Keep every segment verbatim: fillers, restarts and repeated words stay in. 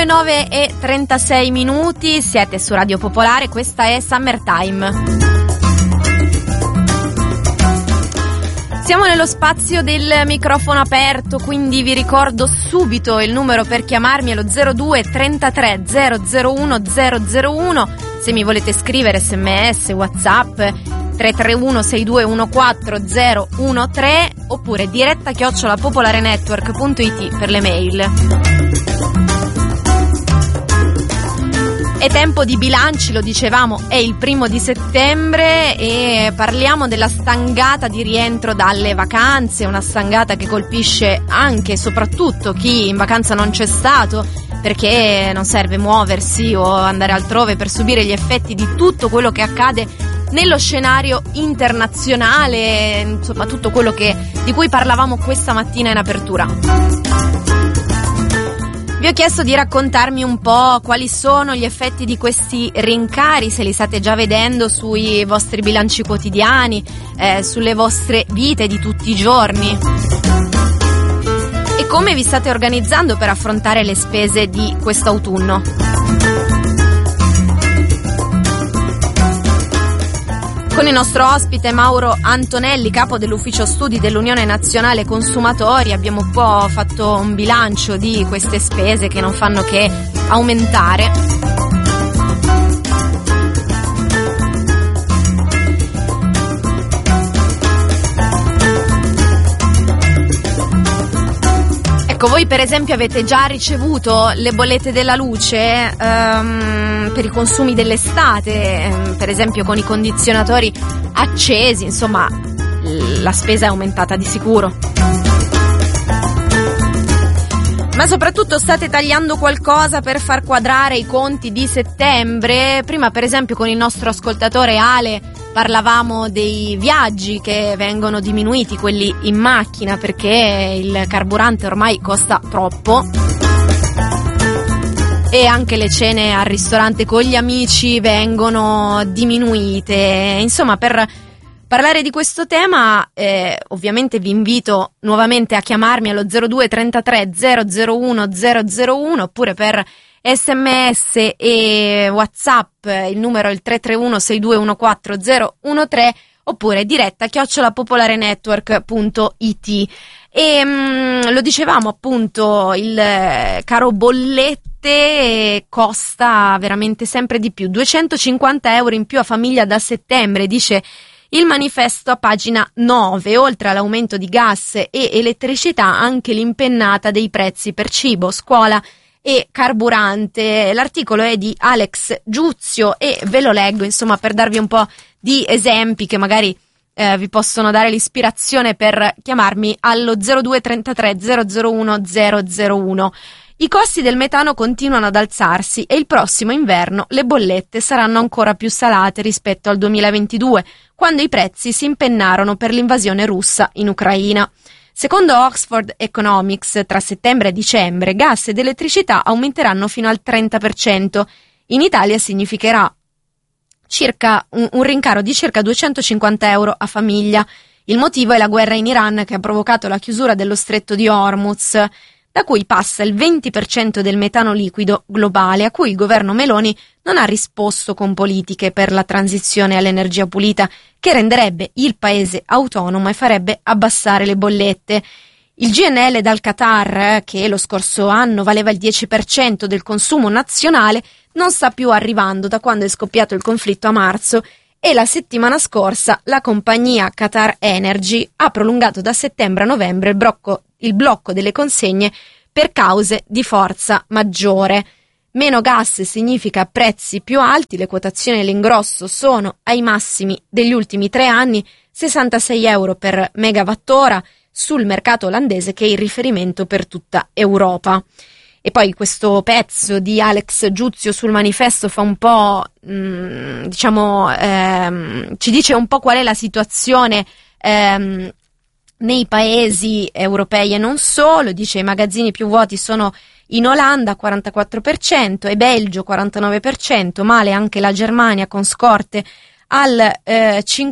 le nove e trentasei minuti, siete su Radio Popolare, questa è Summertime. Siamo nello spazio del microfono aperto, quindi vi ricordo subito il numero per chiamarmi è lo zero due trentatré zero zero uno zero zero uno. Se mi volete scrivere sms, whatsapp tre tre uno sei due uno quattro zero uno tre oppure diretta chiocciola popolarenetwork punto it per le mail. È tempo di bilanci, lo dicevamo, è il primo di settembre e parliamo della stangata di rientro dalle vacanze, una stangata che colpisce anche e soprattutto chi in vacanza non c'è stato, perché non serve muoversi o andare altrove per subire gli effetti di tutto quello che accade nello scenario internazionale, insomma tutto quello che, di cui parlavamo questa mattina in apertura. Vi ho chiesto di raccontarmi un po' quali sono gli effetti di questi rincari, se li state già vedendo sui vostri bilanci quotidiani, eh, sulle vostre vite di tutti i giorni. E come vi state organizzando per affrontare le spese di quest'autunno? Con il nostro ospite Mauro Antonelli, capo dell'ufficio studi dell'Unione Nazionale Consumatori, abbiamo un po' fatto un bilancio di queste spese che non fanno che aumentare. Ecco, voi per esempio avete già ricevuto le bollette della luce um, per i consumi dell'estate, um, per esempio con i condizionatori accesi, insomma la spesa è aumentata di sicuro. Ma soprattutto state tagliando qualcosa per far quadrare i conti di settembre? Prima per esempio con il nostro ascoltatore Ale parlavamo dei viaggi che vengono diminuiti, quelli in macchina, perché il carburante ormai costa troppo e anche le cene al ristorante con gli amici vengono diminuite. Insomma, per parlare di questo tema eh, ovviamente vi invito nuovamente a chiamarmi allo zero due trentatré zero zero uno zero zero uno oppure per sms e whatsapp il numero è il tre tre uno sei due uno quattro zero uno tre oppure diretta chiocciola popolarenetwork punto it. E mh, lo dicevamo appunto, il caro bollette costa veramente sempre di più, duecentocinquanta euro in più a famiglia da settembre, dice il manifesto a pagina nove. Oltre all'aumento di gas e elettricità, anche l'impennata dei prezzi per cibo, scuola e carburante. L'articolo è di Alex Giuzio e ve lo leggo, insomma, per darvi un po' di esempi che magari eh, vi possono dare l'ispirazione per chiamarmi allo zero due trentatré zero zero uno zero zero uno. I costi del metano continuano ad alzarsi e il prossimo inverno le bollette saranno ancora più salate rispetto al duemilaventidue, quando i prezzi si impennarono per l'invasione russa in Ucraina. Secondo Oxford Economics, tra settembre e dicembre gas ed elettricità aumenteranno fino al trenta per cento. In Italia significherà circa un, un rincaro di circa duecentocinquanta euro a famiglia. Il motivo è la guerra in Iran che ha provocato la chiusura dello stretto di Hormuz, da cui passa il venti per cento del metano liquido globale, a cui il governo Meloni non ha risposto con politiche per la transizione all'energia pulita che renderebbe il paese autonomo e farebbe abbassare le bollette. Il G N L dal Qatar, che lo scorso anno valeva il dieci per cento del consumo nazionale, non sta più arrivando da quando è scoppiato il conflitto a marzo e la settimana scorsa la compagnia Qatar Energy ha prolungato da settembre a novembre il blocco, il blocco delle consegne per cause di forza maggiore. Meno gas significa prezzi più alti, le quotazioni all'ingrosso sono ai massimi degli ultimi tre anni, sessantasei euro per megawattora sul mercato olandese che è il riferimento per tutta Europa. E poi questo pezzo di Alex Giuzio sul manifesto fa un po', mh, diciamo, ehm, ci dice un po' qual è la situazione ehm, nei paesi europei e non solo. Dice i magazzini più vuoti sono in Olanda quarantaquattro per cento e Belgio quarantanove per cento, male anche la Germania con scorte al eh,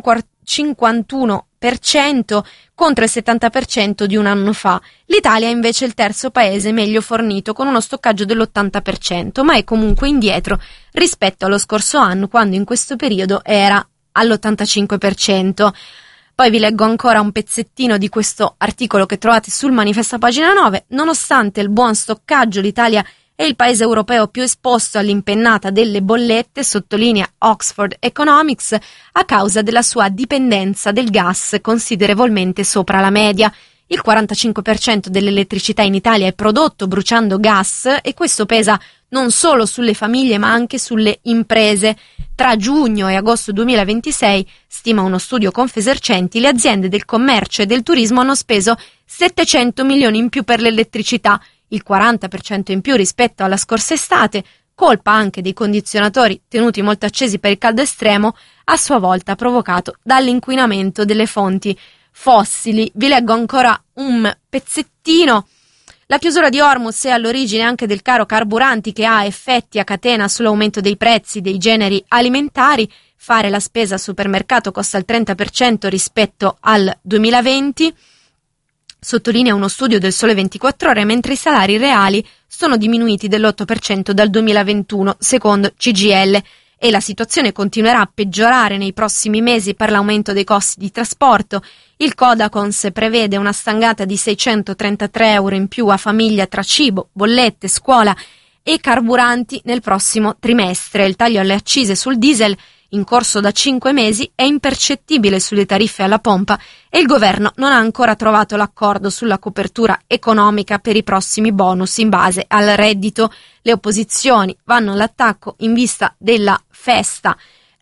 cinquantuno per cento contro il settanta per cento di un anno fa. L'Italia è invece il terzo paese meglio fornito con uno stoccaggio dell'ottanta per cento, ma è comunque indietro rispetto allo scorso anno, quando in questo periodo era all'ottantacinque per cento. Poi vi leggo ancora un pezzettino di questo articolo che trovate sul Manifesto a pagina nove. Nonostante il buon stoccaggio, l'Italia è il paese europeo più esposto all'impennata delle bollette, sottolinea Oxford Economics, a causa della sua dipendenza del gas considerevolmente sopra la media. Il quarantacinque per cento dell'elettricità in Italia è prodotto bruciando gas e questo pesa non solo sulle famiglie ma anche sulle imprese. Tra giugno e agosto duemilaventisei, stima uno studio Confesercenti, le aziende del commercio e del turismo hanno speso settecento milioni in più per l'elettricità, il quaranta per cento in più rispetto alla scorsa estate, colpa anche dei condizionatori tenuti molto accesi per il caldo estremo, a sua volta provocato dall'inquinamento delle fonti fossili. Vi leggo ancora un pezzettino. La chiusura di Hormuz è all'origine anche del caro carburanti che ha effetti a catena sull'aumento dei prezzi dei generi alimentari. Fare la spesa al supermercato costa il trenta per cento rispetto al duemilaventi. Sottolinea uno studio del Sole ventiquattro Ore, mentre i salari reali sono diminuiti dell'otto per cento dal duemilaventuno, secondo C G I L, e la situazione continuerà a peggiorare nei prossimi mesi per l'aumento dei costi di trasporto. Il Codacons prevede una stangata di seicentotrentatré euro in più a famiglia tra cibo, bollette, scuola e carburanti nel prossimo trimestre. Il taglio alle accise sul diesel, in corso da cinque mesi, è impercettibile sulle tariffe alla pompa e il governo non ha ancora trovato l'accordo sulla copertura economica per i prossimi bonus in base al reddito. Le opposizioni vanno all'attacco in vista della festa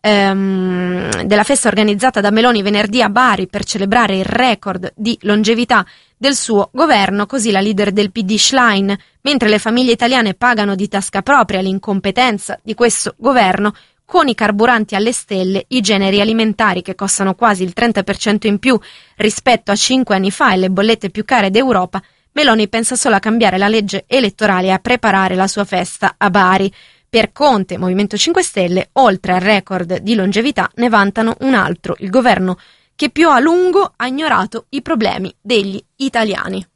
ehm, della festa organizzata da Meloni venerdì a Bari per celebrare il record di longevità del suo governo. Così la leader del P D Schlein, mentre le famiglie italiane pagano di tasca propria l'incompetenza di questo governo, con i carburanti alle stelle, i generi alimentari che costano quasi il trenta per cento in più rispetto a cinque anni fa e le bollette più care d'Europa, Meloni pensa solo a cambiare la legge elettorale e a preparare la sua festa a Bari. Per Conte, Movimento cinque Stelle, oltre al record di longevità, ne vantano un altro, il governo che più a lungo ha ignorato i problemi degli italiani.